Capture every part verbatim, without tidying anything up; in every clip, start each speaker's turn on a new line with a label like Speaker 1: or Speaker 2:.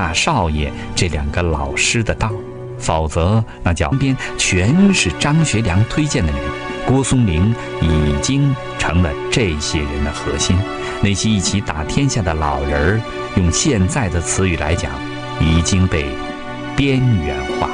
Speaker 1: 大少爷这两个老师的道，否则那脚边全是张学良推荐的人。郭松龄已经成了这些人的核心，那些一起打天下的老人儿，用现在的词语来讲，已经被边缘化。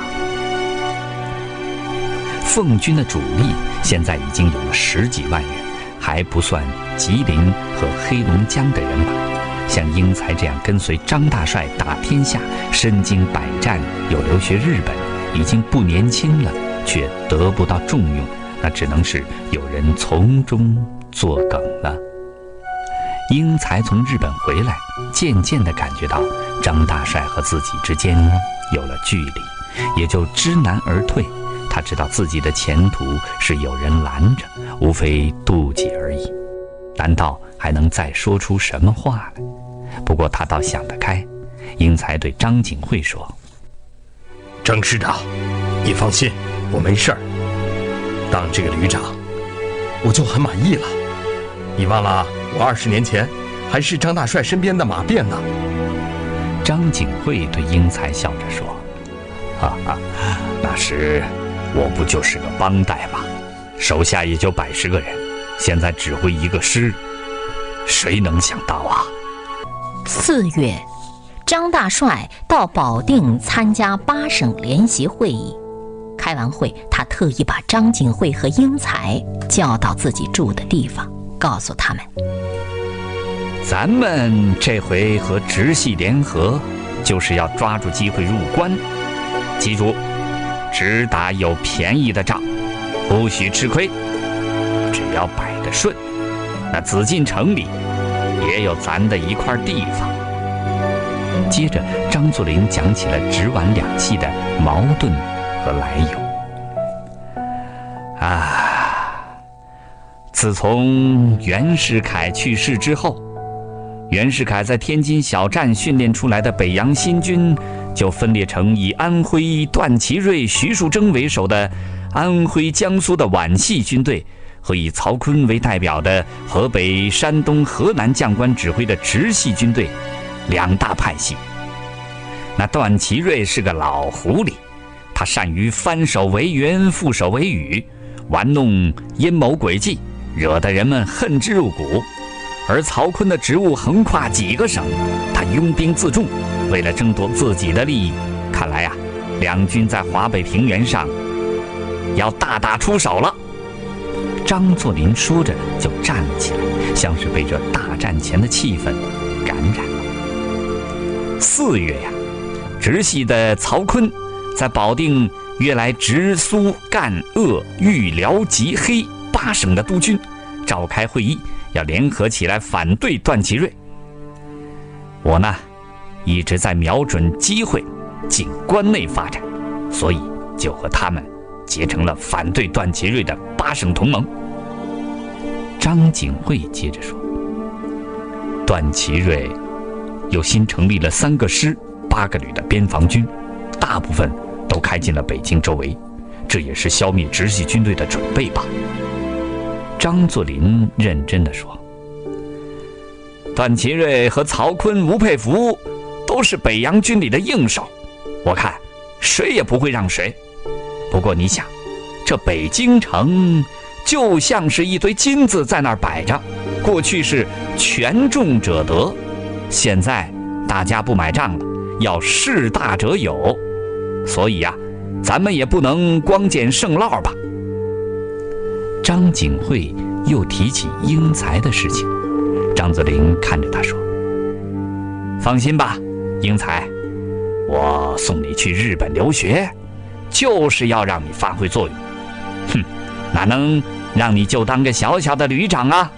Speaker 1: 奉军的主力现在已经有了十几万人，还不算吉林和黑龙江的人马。像英才这样跟随张大帅打天下、身经百战、有留学日本，已经不年轻了，却得不到重用，那只能是有人从中作梗了。英才从日本回来，渐渐地感觉到张大帅和自己之间有了距离，也就知难而退。他知道自己的前途是有人拦着，无非妒忌而已，难道还能再说出什么话来？不过他倒想得开，英才对张景惠说：
Speaker 2: 张师长，你放心，我没事儿。当这个旅长，我就很满意了。你忘了我二十年前还是张大帅身边的马便呢？
Speaker 1: 张景惠对英才笑着说：哈哈，那时我不就是个帮带吗？手下也就百十个人，现在指挥一个师，谁能想到啊？
Speaker 3: 四月，张大帅到保定参加八省联席会议。开完会，他特意把张景惠和英才叫到自己住的地方，告诉他们：
Speaker 1: 咱们这回和直系联合，就是要抓住机会入关。记住，只打有便宜的仗，不许吃亏。只要摆得顺，那紫禁城里也有咱的一块地方。接着，张作霖讲起了直皖两系的矛盾和来由。啊，自从袁世凯去世之后，袁世凯在天津小站训练出来的北洋新军，就分裂成以安徽段祺瑞、徐树铮为首的安徽、江苏的皖系军队，和以曹锟为代表的河北、山东、河南将官指挥的直系军队两大派系。那段祺瑞是个老狐狸，他善于翻手为云，覆手为雨，玩弄阴谋诡计，惹得人们恨之入骨。而曹锟的职务横跨几个省，他拥兵自重，为了争夺自己的利益，看来啊，两军在华北平原上要大打出手了。张作霖说着就站了起来，像是被这大战前的气氛感染了。四月呀，直系的曹锟在保定约来直苏赣鄂豫辽吉黑八省的督军召开会议，要联合起来反对段祺瑞。我呢，一直在瞄准机会进关内发展，所以就和他们结成了反对段祺瑞的八省同盟。张景惠接着说：段祺瑞又新成立了三个师、八个旅的边防军，大部分都开进了北京周围，这也是消灭直系军队的准备吧。张作霖认真地说：段祺瑞和曹锟、吴佩孚都是北洋军里的硬手，我看谁也不会让谁。不过你想，这北京城就像是一堆金子在那儿摆着，过去是权重者得，现在大家不买账了，要势大者有，所以呀、啊，咱们也不能光捡剩烙吧。张景惠又提起英才的事情，张作霖看着他说：放心吧，英才，我送你去日本留学，就是要让你发挥作用。哼，哪能让你就当个小小的旅长啊？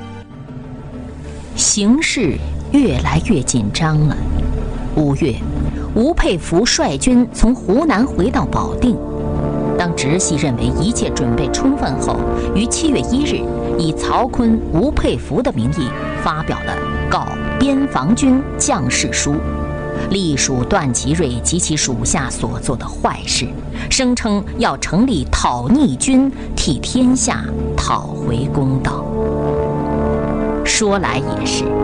Speaker 3: 形势越来越紧张了。五月，吴佩孚率军从湖南回到保定。当直系认为一切准备充分后，于七月一日以曹锟、吴佩孚的名义发表了告边防军将士书，隶属段祺瑞及其属下所做的坏事，声称要成立讨逆军，替天下讨回公道。说来也是，